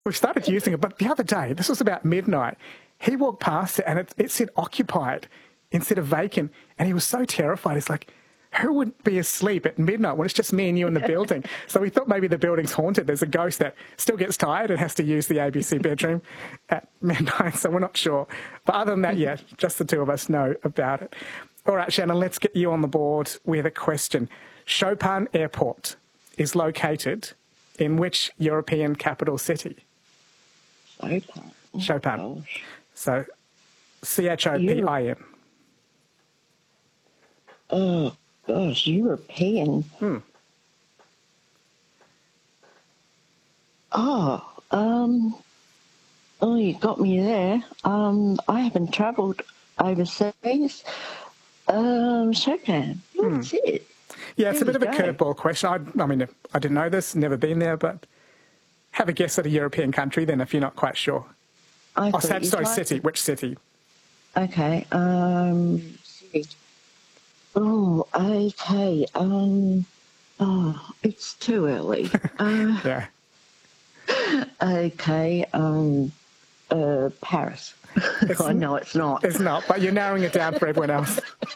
we started using it, but the other day, this was about midnight, he walked past it and it said occupied instead of vacant. And he was so terrified. He's like, who would be asleep at midnight when it's just me and you in the building? So we thought maybe the building's haunted. There's a ghost that still gets tired and has to use the ABC bedroom at midnight, so we're not sure. But other than that, yeah, just the two of us know about it. All right, Shannon, let's get you on the board with a question. Chopin Airport is located in which European capital city? Chopin. Oh, Chopin. gosh. So Chopin. Oh, gosh, European. Oh, you got me there. I haven't travelled overseas. Chopin. That's it. Yeah, it's a There bit of we a go. curveball question. I mean, I didn't know this, never been there, but have a guess at a European country then if you're not quite sure. I thought Sorry, you tried city. to- Which city? Okay. City. Oh, okay. It's too early. Yeah. Okay. Paris. I know it's not. It's not, but you're narrowing it down for everyone else.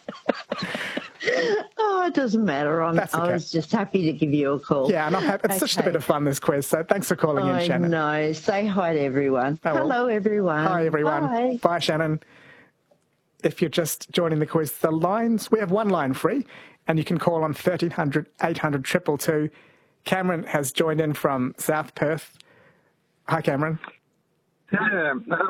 Oh, it doesn't matter. That's okay. I was just happy to give you a call. Yeah, and it's just a bit of fun, this quiz, so thanks for calling in, I Shannon. know. Say hi to everyone. I will. Hello, everyone. Hi, everyone. Bye. Bye, Shannon. If you're just joining the quiz, we have one line free, and you can call on 1300 800 222. Cameron has joined in from South Perth. Hi, Cameron. Yeah.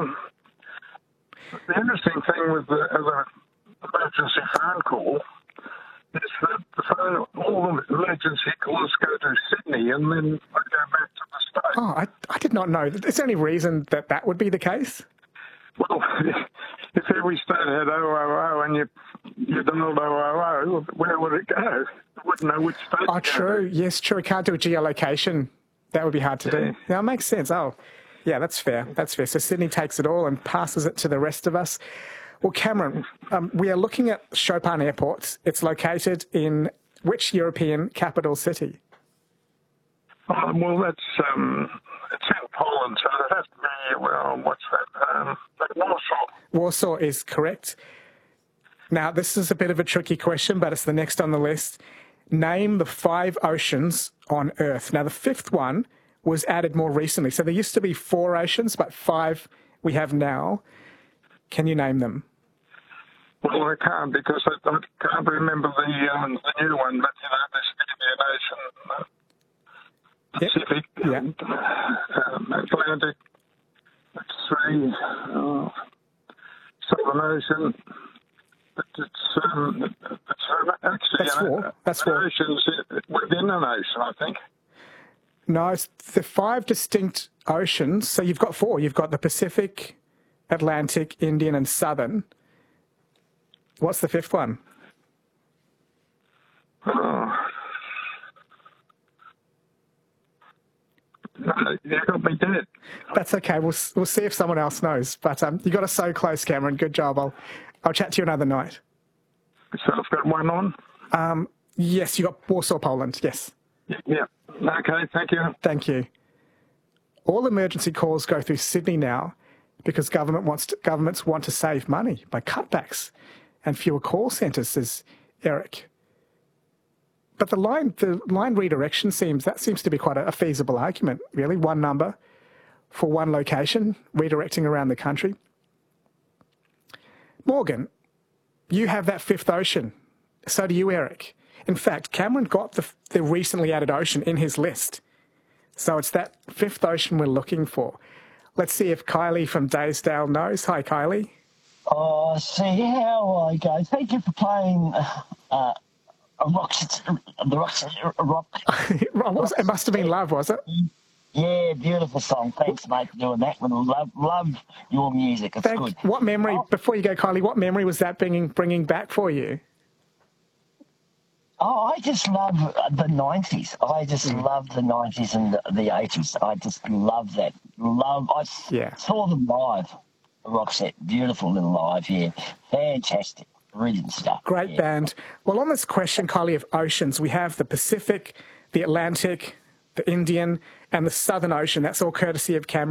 The interesting thing with the emergency phone call is that all the emergency calls go to Sydney and then I go back to the state. Oh, I did not know. Is there any reason that would be the case? Well, if every state had 000 and you dialed 000, where would it go? You wouldn't know which state. Oh, true. Yes, true. Can't do a geolocation. That would be hard to do. Yeah, it makes sense. Oh, yeah, that's fair. That's fair. So Sydney takes it all and passes it to the rest of us. Well, Cameron, we are looking at Chopin Airport. It's located in which European capital city? Well, it's in Poland, so it has to be, what's that? Warsaw. Warsaw is correct. Now, this is a bit of a tricky question, but it's the next on the list. Name the 5 oceans on Earth. Now, the 5th one was added more recently. So there used to be 4 oceans, but 5 we have now. Can you name them? Well, I can't because I can't remember the new one, but there's the Indian Ocean, Pacific, Atlantic, Southern Ocean. But it's actually That's 4. oceans within an ocean, I think. No, it's the 5 distinct oceans. So you've got 4. You've got the Pacific, Atlantic, Indian, and Southern. What's the 5th one? You got me dead. That's okay. We'll see if someone else knows. But you got us so close, Cameron. Good job. I'll chat to you another night. So I've got one on? Yes, you got Warsaw, Poland. Yes. Yeah. Okay, thank you. Thank you. All emergency calls go through Sydney now because governments want to save money by cutbacks and fewer call centres, says Eric. But the line redirection seems to be quite a feasible argument, really. One number for one location, redirecting around the country. Morgan, you have that 5th ocean. So do you, Eric. In fact, Cameron got the recently added ocean in his list. So it's that 5th ocean we're looking for. Let's see if Kylie from Daysdale knows. Hi, Kylie. Oh, see how I go. Thank you for playing the rock. It must have been Love, was it? Yeah, beautiful song. Thanks, mate, for doing that. Love your music. It's good. What memory, before you go, Kylie, what memory was that bringing back for you? Oh, I just love the 90s. I just love the 90s and the 80s. I just love that. I saw them live, Roxette. Beautiful little live here. Fantastic. Brilliant stuff. Great band. Well, on this question, Kylie, of oceans, we have the Pacific, the Atlantic, the Indian, and the Southern Ocean. That's all courtesy of Cameron.